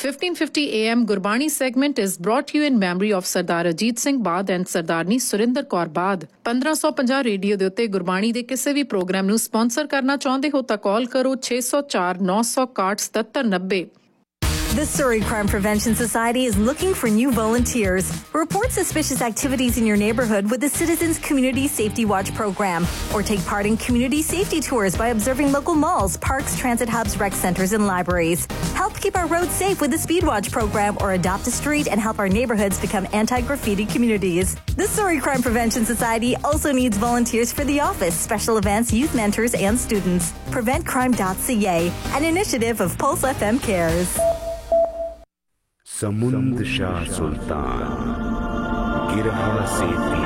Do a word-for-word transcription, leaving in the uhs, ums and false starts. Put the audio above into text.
fifteen fifty A M Gurbani segment is brought to you in memory of Sardar Ajit Singh Bad and Sardarni Surinder Kaur Bad. fifteen fifty radio ਦੇ ਉੱਤੇ ਗੁਰਬਾਣੀ ਦੇ ਕਿਸੇ ਵੀ programme ਨੂੰ sponsor ਕਰਨਾ ਚਾਹੁੰਦੇ ਹੋ ਤਾਂ ਕਾਲ ਕਰੋ six oh four nine six zero seven seven nine zero. The Surrey Crime Prevention Society is looking for new volunteers. Report suspicious activities in your neighborhood with the Citizens Community Safety Watch program, or take part in community safety tours by observing local malls, parks, transit hubs, rec centers, and libraries. Help keep our roads safe with the Speed Watch program, or adopt a street and help our neighborhoods become anti-graffiti communities. The Surrey Crime Prevention Society also needs volunteers for the office, special events, youth mentors, and students. prevent crime dot c a, an initiative of Pulse F M Cares. समुंद शाह सुल्तान गिरहा से